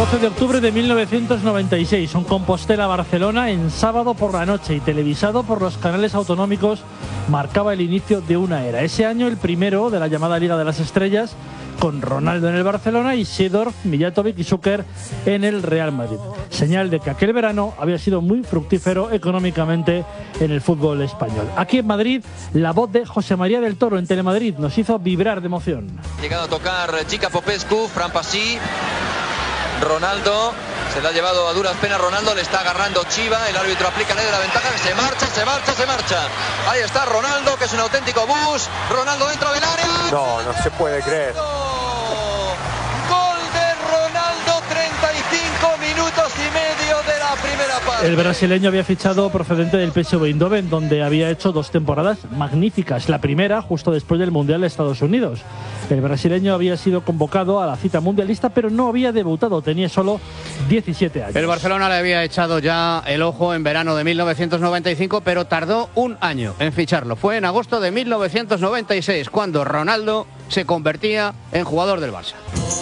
12 de octubre de 1996, un Compostela-Barcelona en sábado por la noche y televisado por los canales autonómicos, marcaba el inicio de una era. Ese año el primero de la llamada Liga de las Estrellas, con Ronaldo en el Barcelona y Seedorf, Mijatovic y Zucker en el Real Madrid. Señal de que aquel verano había sido muy fructífero económicamente en el fútbol español. Aquí en Madrid, la voz de José María del Toro en Telemadrid nos hizo vibrar de emoción. Llegado a tocar Gica Popescu, Fran Passy, Ronaldo, se la ha llevado a duras penas Ronaldo, le está agarrando Chiva, el árbitro aplica ley de la ventaja, se marcha. Ahí está Ronaldo, que es un auténtico bus, Ronaldo dentro del área. No se puede creer. Gol de Ronaldo, 35 minutos y medio de la primera parte. El brasileño había fichado procedente del PSV Eindhoven, donde había hecho 2 temporadas magníficas. La primera justo después del Mundial de Estados Unidos. El brasileño había sido convocado a la cita mundialista, pero no había debutado, tenía solo 17 años. El Barcelona le había echado ya el ojo en verano de 1995, pero tardó un año en ficharlo. Fue en agosto de 1996, cuando Ronaldo se convertía en jugador del Barça.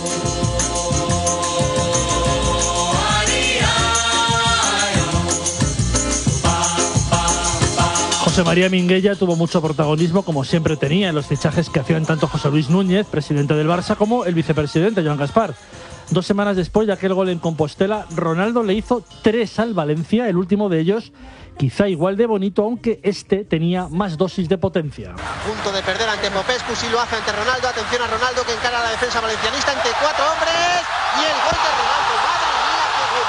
José María Minguella tuvo mucho protagonismo, como siempre tenía, en los fichajes que hacían tanto José Luis Núñez, presidente del Barça, como el vicepresidente, Joan Gaspar. 2 semanas después de aquel gol en Compostela, Ronaldo le hizo 3 al Valencia, el último de ellos quizá igual de bonito, aunque este tenía más dosis de potencia. A punto de perder ante Popescu, si lo hace ante Ronaldo. Atención a Ronaldo, que encara a la defensa valencianista entre 4 hombres, y el gol de Ronaldo. ¡Madre mía, qué gol!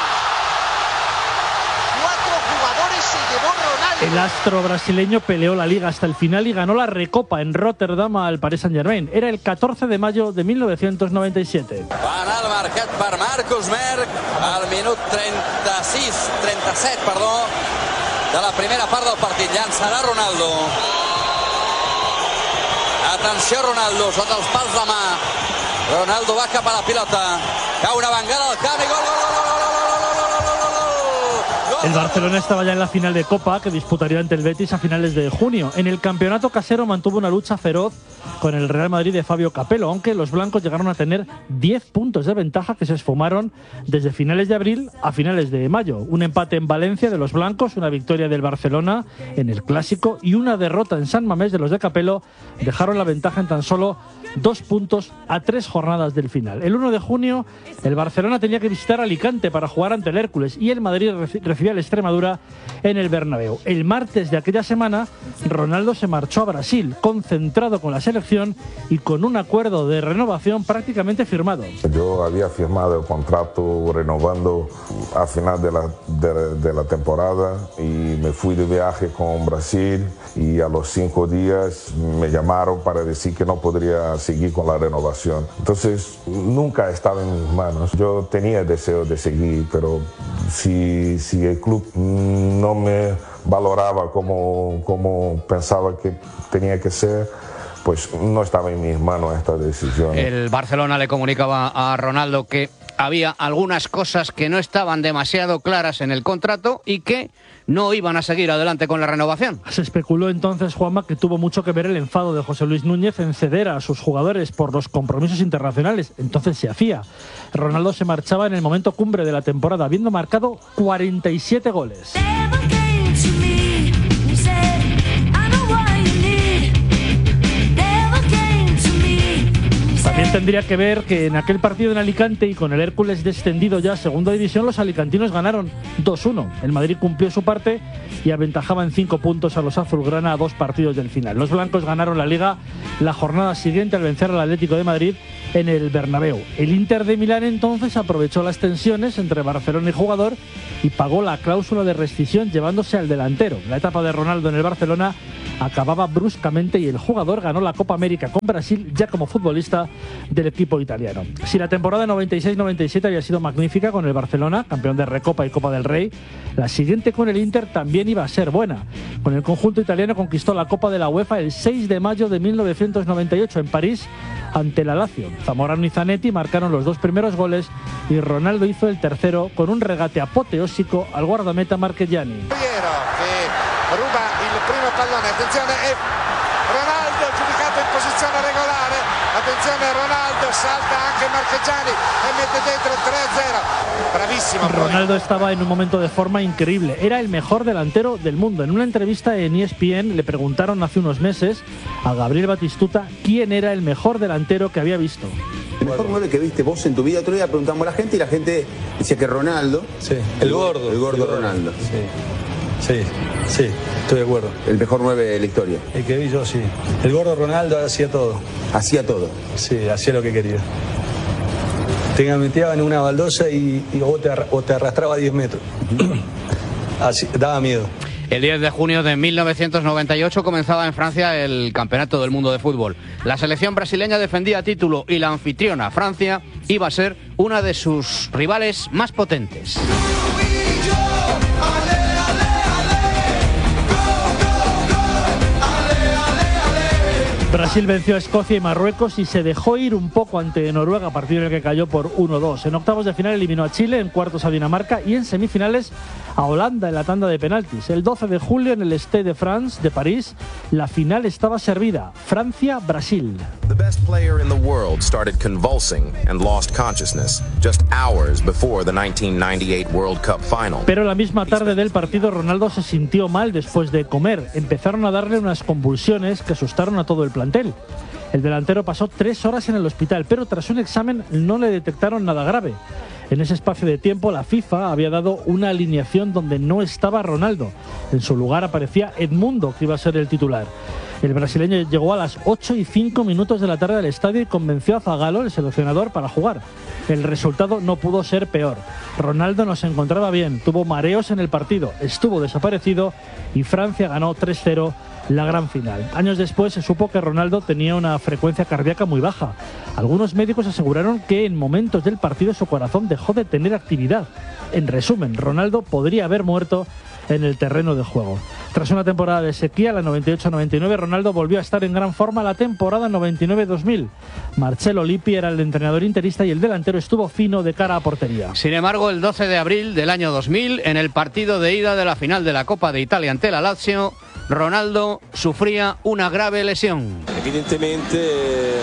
4 jugadores se llevó Ronaldo. El astro brasileño peleó la Liga hasta el final y ganó la Recopa en Rotterdam al Paris Saint-Germain. Era el 14 de mayo de 1997. Van al marcat per Marcus Merck al minut 37, de la primera part del partit. Llançarà Ronaldo. Atenció Ronaldo, sota els pals de mà. Ronaldo va cap a la pilota. Cau una vengada al camp i gol. El Barcelona estaba ya en la final de Copa, que disputaría ante el Betis a finales de junio. En el campeonato casero mantuvo una lucha feroz con el Real Madrid de Fabio Capello, aunque los blancos llegaron a tener 10 puntos de ventaja que se esfumaron desde finales de abril a finales de mayo. Un empate en Valencia de los blancos, una victoria del Barcelona en el Clásico y una derrota en San Mamés de los de Capello dejaron la ventaja en tan solo 2 puntos a 3 jornadas del final. El 1 de junio el Barcelona tenía que visitar Alicante para jugar ante el Hércules y el Madrid recibía al Extremadura en el Bernabéu. El martes de aquella semana Ronaldo se marchó a Brasil, concentrado con la selección y con un acuerdo de renovación prácticamente firmado. Yo había firmado el contrato renovando a final de la temporada y me fui de viaje con Brasil y a los 5 días me llamaron para decir que no podría seguir con la renovación. Entonces nunca estaba en mis manos. Yo tenía el deseo de seguir, pero si el club no me valoraba como pensaba que tenía que ser, pues no estaba en mis manos esta decisión. El Barcelona le comunicaba a Ronaldo que había algunas cosas que no estaban demasiado claras en el contrato y que no iban a seguir adelante con la renovación. Se especuló entonces, Juanma, que tuvo mucho que ver el enfado de José Luis Núñez en ceder a sus jugadores por los compromisos internacionales. Entonces se hacía. Ronaldo se marchaba en el momento cumbre de la temporada, habiendo marcado 47 goles. También tendría que ver que en aquel partido en Alicante y con el Hércules descendido ya a segunda división, los alicantinos ganaron 2-1. El Madrid cumplió su parte y aventajaba en 5 puntos a los azulgrana a 2 partidos del final. Los blancos ganaron la Liga la jornada siguiente al vencer al Atlético de Madrid en el Bernabéu. El Inter de Milán entonces aprovechó las tensiones entre Barcelona y jugador y pagó la cláusula de rescisión llevándose al delantero. La etapa de Ronaldo en el Barcelona acababa bruscamente y el jugador ganó la Copa América con Brasil ya como futbolista del equipo italiano. Si la temporada 96-97 había sido magnífica con el Barcelona, campeón de Recopa y Copa del Rey, la siguiente con el Inter también iba a ser buena. Con el conjunto italiano conquistó la Copa de la UEFA el 6 de mayo de 1998 en París ante la Lazio. Zamorano y Zanetti marcaron los 2 primeros goles y Ronaldo hizo el tercero con un regate apoteósico al guardameta Marchegiani. Ruba il primo pallone, attenzione, e Ronaldo giudicato in posizione regolare, Attenzione, Ronaldo salta anche Marchegiani e mete dentro el 3-0. Bravísimo. Ronaldo estaba en un momento de forma increíble. Era el mejor delantero del mundo. En una entrevista en ESPN le preguntaron hace unos meses a Gabriel Batistuta quién era el mejor delantero que había visto. El mejor 9 que viste vos en tu vida. Otro día preguntamos a la gente y la gente decía que Ronaldo. Sí, el gordo. El gordo Ronaldo. Sí, estoy de acuerdo. El mejor 9 de la historia. El que vi yo, sí. El gordo Ronaldo hacía todo. Hacía todo. Sí, hacía lo que quería. Te metían en una baldosa y o te arrastraba a 10 metros. Así, daba miedo. El 10 de junio de 1998 comenzaba en Francia el Campeonato del Mundo de Fútbol. La selección brasileña defendía título y la anfitriona, Francia, iba a ser una de sus rivales más potentes. Brasil venció a Escocia y Marruecos y se dejó ir un poco ante Noruega, partido en el que cayó por 1-2. En octavos de final eliminó a Chile, en cuartos a Dinamarca y en semifinales a Holanda en la tanda de penaltis. El 12 de julio en el Stade de France de París, la final estaba servida: Francia-Brasil. The best player in the world started convulsing and lost consciousness just hours before the 1998 World Cup final. Pero la misma tarde del partido Ronaldo se sintió mal después de comer. Empezaron a darle unas convulsiones que asustaron a todo el plantel. El delantero pasó 3 horas en el hospital, pero tras un examen no le detectaron nada grave. En ese espacio de tiempo, la FIFA había dado una alineación donde no estaba Ronaldo. En su lugar aparecía Edmundo, que iba a ser el titular. El brasileño llegó a las 8:05 de la tarde al estadio y convenció a Zagallo, el seleccionador, para jugar. El resultado no pudo ser peor. Ronaldo no se encontraba bien, tuvo mareos en el partido, estuvo desaparecido y Francia ganó 3-0 la gran final. Años después se supo que Ronaldo tenía una frecuencia cardíaca muy baja. Algunos médicos aseguraron que en momentos del partido su corazón dejó de tener actividad. En resumen, Ronaldo podría haber muerto en el terreno de juego. Tras una temporada de sequía, la 98-99, Ronaldo volvió a estar en gran forma la temporada 99-2000. Marcelo Lippi era el entrenador interista y el delantero estuvo fino de cara a portería. Sin embargo, el 12 de abril del año 2000, en el partido de ida de la final de la Copa de Italia ante la Lazio, Ronaldo sufría una grave lesión. Evidentemente,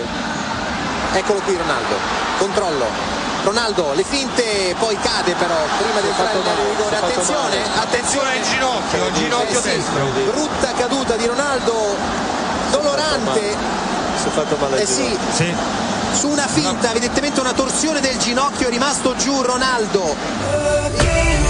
eccolo qui Ronaldo, controllo. Ronaldo, le finte, poi cade però prima di entrare in area di rigore. Attenzione al ginocchio destro. Brutta caduta di Ronaldo, dolorante. Si è fatto male. Sì. Su una finta, evidentemente una torsione del ginocchio, è rimasto giù Ronaldo.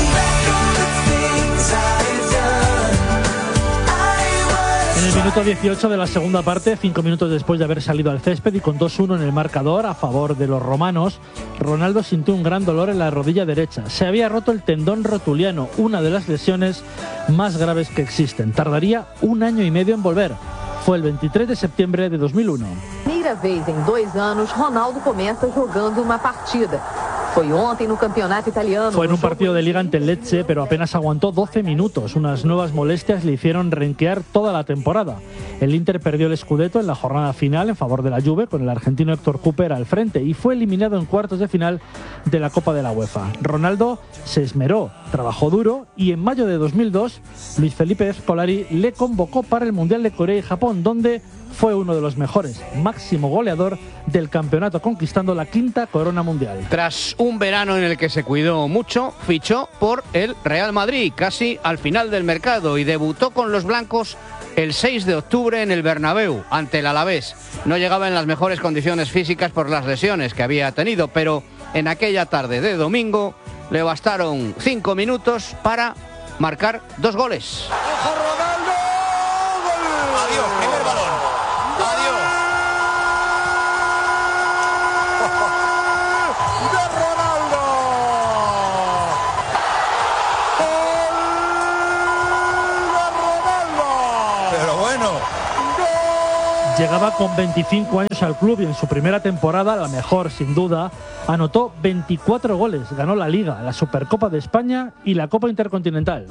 En el minuto 18 de la segunda parte, 5 minutos después de haber salido al césped y con 2-1 en el marcador a favor de los romanos, Ronaldo sintió un gran dolor en la rodilla derecha. Se había roto el tendón rotuliano, una de las lesiones más graves que existen. Tardaría 1 año y medio en volver. Fue el 23 de septiembre de 2001. Primeira vez en 2 años, Ronaldo comienza jugando una partida. Fue en un partido de liga ante el Lecce, pero apenas aguantó 12 minutos. Unas nuevas molestias le hicieron renquear toda la temporada. El Inter perdió el Scudetto en la jornada final en favor de la Juve, con el argentino Héctor Cooper al frente, y fue eliminado en cuartos de final de la Copa de la UEFA. Ronaldo se esmeró, trabajó duro y en mayo de 2002 Luis Felipe Scolari le convocó para el Mundial de Corea y Japón, donde fue uno de los mejores, máximo goleador del campeonato, conquistando la 5ª corona mundial. Tras un verano en el que se cuidó mucho, fichó por el Real Madrid casi al final del mercado y debutó con los blancos el 6 de octubre en el Bernabéu ante el Alavés. No llegaba en las mejores condiciones físicas por las lesiones que había tenido, pero en aquella tarde de domingo le bastaron 5 minutos para marcar 2 goles. Adiós, primer balón. Adiós. De Ronaldo. Gol de Ronaldo. Pero bueno. Llegaba con 25 años al club y en su primera temporada, la mejor sin duda, anotó 24 goles. Ganó la Liga, la Supercopa de España y la Copa Intercontinental.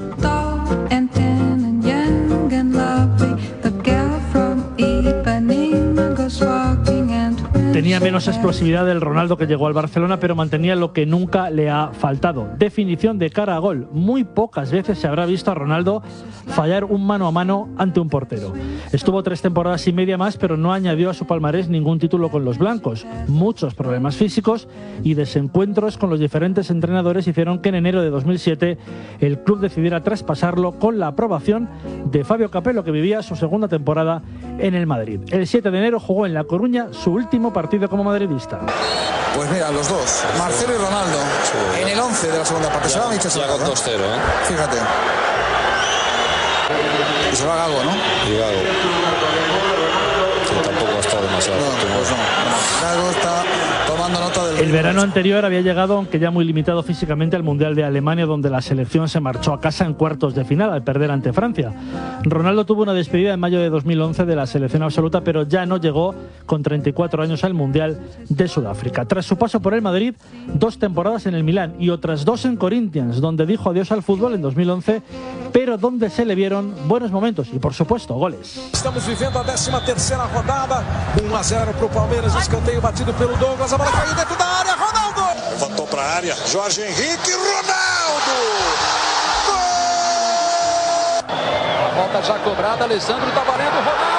Tenía menos explosividad del Ronaldo que llegó al Barcelona, pero mantenía lo que nunca le ha faltado: definición de cara a gol. Muy pocas veces se habrá visto a Ronaldo fallar un mano a mano ante un portero. Estuvo 3 temporadas y media más, pero no añadió a su palmarés ningún título con los blancos. Muchos problemas físicos y desencuentros con los diferentes entrenadores hicieron que en enero de 2007 el club decidiera traspasarlo con la aprobación de Fabio Capello, que vivía su segunda temporada en el Madrid. El 7 de enero jugó en La Coruña su último partido como madridista. Pues mira, los dos, Marcelo y Ronaldo, en el 11 de la segunda parte. Se va a Michel ya con 2-0, Fíjate. Y se va Gago, ¿no? Y Gago. Sí, tampoco ha estado demasiado. Gago está tomando nota del... El verano anterior había llegado, aunque ya muy limitado físicamente, al Mundial de Alemania, donde la selección se marchó a casa en cuartos de final al perder ante Francia. Ronaldo tuvo una despedida en mayo de 2011 de la selección absoluta, pero ya no llegó con 34 años al Mundial de Sudáfrica. Tras su paso por el Madrid, 2 temporadas en el Milán y otras 2 en Corinthians, donde dijo adiós al fútbol en 2011, pero donde se le vieron buenos momentos y, por supuesto, goles. Estamos viviendo a 13ª rodada, 1-0 para o Palmeiras, escanteio batido pelo Douglas, a bola caiu dentro da área, Ronaldo! Levantou para a área, Jorge Henrique, Ronaldo! Gol! A volta já cobrada, Alessandro, tá valendo,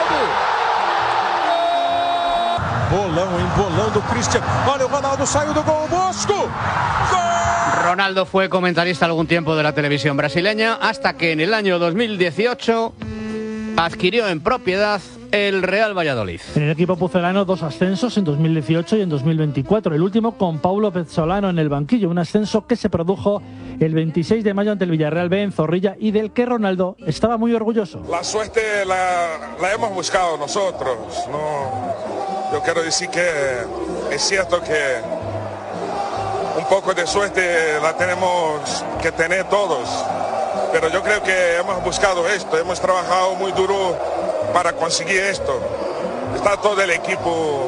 Ronaldo! Bolão, hein? Bolão do Cristian. Olha, o Ronaldo saiu do gol, Bosco! Gol! Ronaldo fue comentarista algún tiempo de la televisión brasileña, hasta que en el año 2018 adquirió en propiedad el Real Valladolid. En el equipo pucelano 2 ascensos en 2018 y en 2024, el último con Paulo Pezzolano en el banquillo, un ascenso que se produjo el 26 de mayo ante el Villarreal B en Zorrilla y del que Ronaldo estaba muy orgulloso. La suerte la hemos buscado nosotros, ¿no? Yo quiero decir que es cierto que un poco de suerte la tenemos que tener todos, pero yo creo que hemos buscado esto, hemos trabajado muy duro para conseguir esto. Está todo el equipo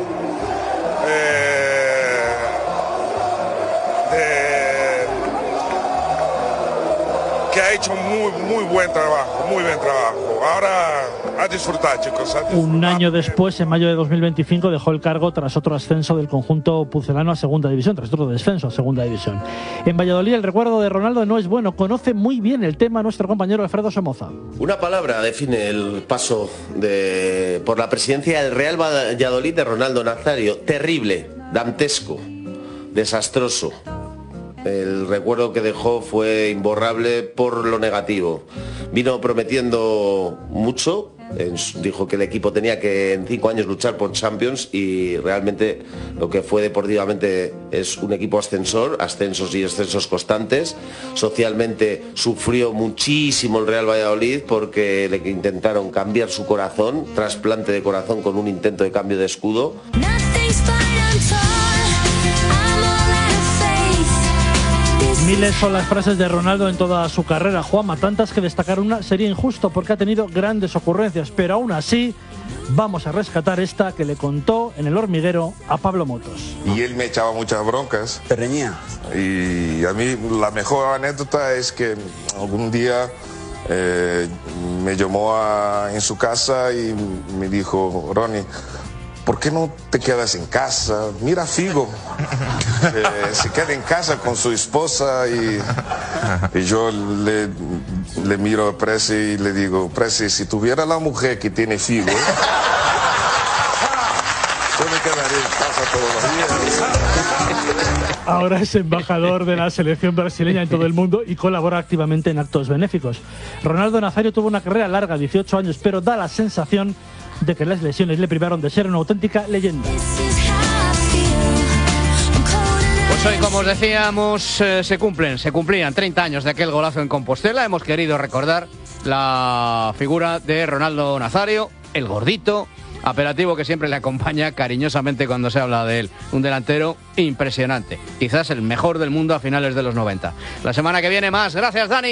que ha hecho muy buen trabajo, muy buen trabajo. Ahora a disfrutar, chicos. Un año después, en mayo de 2025, dejó el cargo tras otro ascenso del conjunto pucelano a segunda división, tras otro descenso a segunda división. En Valladolid el recuerdo de Ronaldo no es bueno, conoce muy bien el tema nuestro compañero Alfredo Somoza. Una palabra define el paso por la presidencia del Real Valladolid de Ronaldo Nazario: terrible, dantesco, desastroso. El recuerdo que dejó fue imborrable por lo negativo. Vino prometiendo mucho, dijo que el equipo tenía que en 5 años luchar por Champions y realmente lo que fue deportivamente es un equipo ascensor, ascensos y descensos constantes. Socialmente sufrió muchísimo el Real Valladolid porque le intentaron cambiar su corazón, trasplante de corazón con un intento de cambio de escudo. Miles son las frases de Ronaldo en toda su carrera, Juanma, tantas que destacar una sería injusto porque ha tenido grandes ocurrencias, pero aún así vamos a rescatar esta que le contó en El Hormiguero a Pablo Motos. Y él me echaba muchas broncas. ¿Te reñía? Y a mí la mejor anécdota es que algún día me llamó en su casa y me dijo: Ronnie, ¿por qué no te quedas en casa? Mira a Figo, se queda en casa con su esposa y yo le miro a Presi y le digo: Presi, si tuviera la mujer que tiene Figo, yo me quedaría en casa todos los días. Ahora es embajador de la selección brasileña en todo el mundo y colabora activamente en actos benéficos. Ronaldo Nazario tuvo una carrera larga, 18 años, pero da la sensación de que las lesiones le privaron de ser una auténtica leyenda. Pues hoy, como os decíamos, se cumplían 30 años de aquel golazo en Compostela. Hemos querido recordar la figura de Ronaldo Nazario, el gordito, apelativo que siempre le acompaña cariñosamente cuando se habla de él. Un delantero impresionante, quizás el mejor del mundo a finales de los 90. La semana que viene más. Gracias, Dani.